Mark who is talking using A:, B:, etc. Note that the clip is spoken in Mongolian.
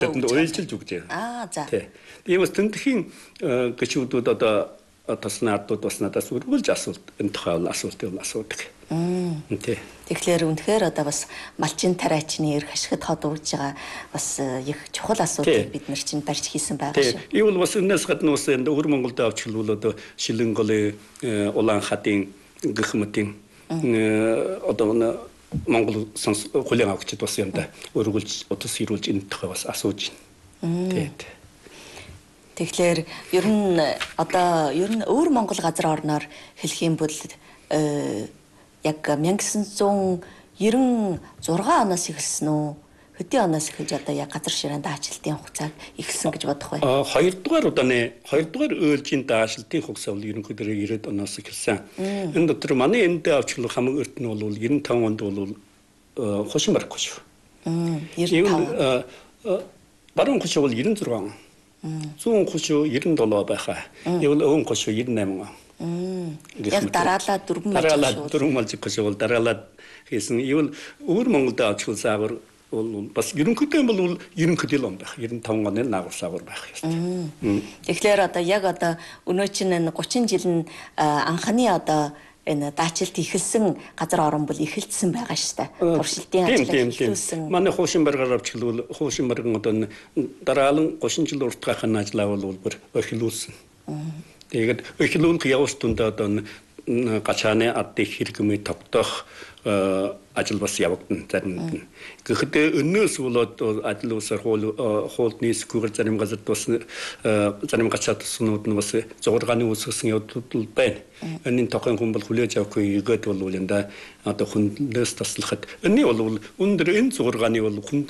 A: Тэнд ойлжилж өгч байгаа.
B: За.
A: Тийм бас тентхийн гişүүдүүд одоо тоснуудад бас надаас үргэлж асуулт энэ тухай асуултыг асуудаг.
B: Тэгэхээр үнэхээр одоо бас малчин тариачны эрх ашигт хад урж байгаа бас их чухал асуудал бид нар чинь барьж хийсэн байгаа шүү.
A: Ийм бол бас энэс гадна бас энэ өвөр Монголд авч хэлбэл одоо Шилэнголын улаан хатын гэх мэтийн одоо Монгол хуулийн авчид бас юм да өргөлж утас ирүүлж энэ тухай бас асууж байна.
B: Тэгэхээр ер нь өвөр Монгол газар орноор хэлэх юм бол яг 1996 оноос эхэлсэн үү? Хэдийн оноос эхэлж одоо яг газар ширээнд даачилтын хугацааг эхэлсэн гэж бодох вэ?
A: Хоёрдугаар өөлжийн даачилтын хугацаа бол ерөнхийдөө 90 оноос эхэлсэн. Энэ дотор манай эндээ авчлах хамаг эрт нь бол 95 онд бол хошин барахгүй шүү.
B: 95.
A: Баруун хошин бол 96. Зүүн хошин 97 байхаа. Тэгвэл өвөн хошин 98.
B: Яг дараалал
A: дөрвөн малжиг хошин бол дараалал хийсэн. Ивэл өвөр Монголд авчлах саагар бас ерөнхийдөө бол 90 он байх. 95 оны наагур саагар байх ёстой.
B: Тэгэхээр одоо яг одоо өнөө чинь 30 жил нь анхны одоо энэ даачилт эхэлсэн газар орон бол эхэлсэн байгаа шүү дээ. Туршилтын ажил эхлүүлсэн.
A: Манай хуушин баргаар авчлал хуушин барган одоо дараалан 30 жил уртгахын ажлаа бол бүр эхлүүлсэн. Тэгээд эхлүүлэх явц тундаа одоо гачааны адыг хэрэгмээ тогтоох ажил бас явагдана заримд нь. Гэхдээ өнөөс болоод ажил усаар хуулны сквер зарим газарт бас зарим гачаад сунууд нь бас зургааны үсгэсэн явдал байна. Энийн тохын хүн бол хүлээж авахгүй игээд бол энэ одоо хүнээс таслахад энэ бол өндөр энэ зургааны бол